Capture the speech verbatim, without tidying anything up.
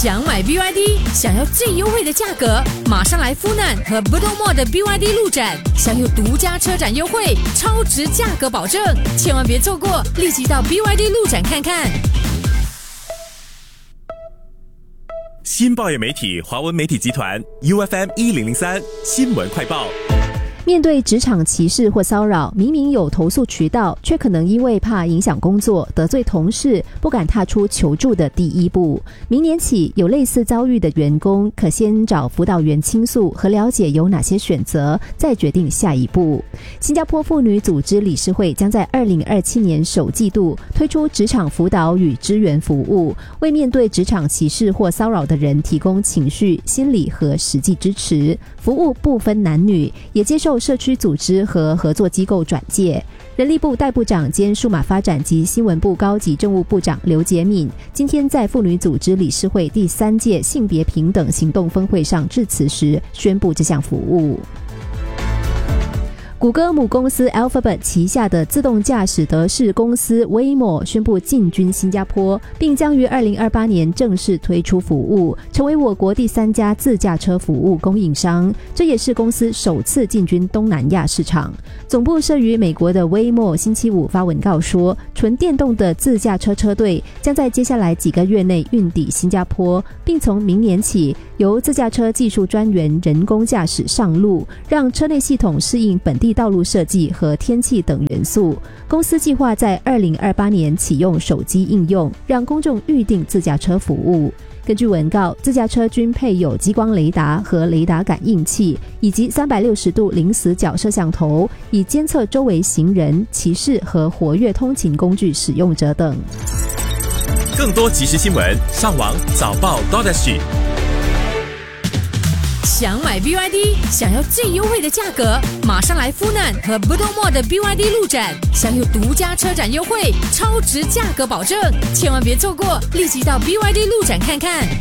想买 B Y D， 想要最优惠的价格，马上来富难和 Bedok Mall 的 B Y D 路展，享有独家车展优惠，超值价格保证，千万别错过，立即到 B Y D 路展看看。 新报业媒体华文媒体集团 U F M 一零零三新闻快报。 面对职场歧视或骚扰，明明有投诉渠道，却可能因为怕影响工作、得罪同事，不敢踏出求助的第一步。明年起，有类似遭遇的员工，可先找辅导员倾诉和了解有哪些选择，再决定下一步。新加坡妇女组织理事会将在二零二七年首季度推出职场辅导与支援服务，为面对职场歧视或骚扰的人提供情绪、心理和实际支持。服务不分男女，也接受社区组织和合作机构转介。人力部代部长兼数码发展及新闻部高级政务部长刘洁敏今天在妇女组织理事会第三届性别平等行动峰会上致辞时宣布这项服务。谷歌母公司 Alphabet 旗下的自动驾驶德士公司 Waymo 宣布进军新加坡，并将于二零二八年正式推出服务，成为我国第三家自驾车服务供应商。这也是公司首次进军东南亚市场。总部设于美国的 Waymo 星期五发文告说，纯电动的自驾车车队将在接下来几个月内运抵新加坡，并从明年起由自驾车技术专员人工驾驶上路，让车内系统适应本地道路设计和天气等元素。公司计划在二零二八年启用手机应用，让公众预订自驾车服务。根据文告，自驾车均配有激光雷达和雷达感应器，以及三百六十度零死角摄像头，以监测周围行人、骑士和活跃通勤工具使用者等。 更多即时新闻，上网早报 .sg。 想买 B Y D， 想要最优惠的价格，马上来富难和 Bedok Mall 的 B Y D 路展，享有独家车展优惠，超值价格保证，千万别错过，立即到 B Y D 路展看看。